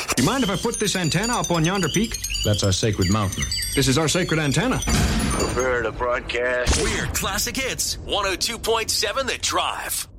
You mind if I put this antenna up on yonder peak? That's our sacred mountain. This is our sacred antenna. Prepare to broadcast. Weird Classic Hits, 102.7 The Drive.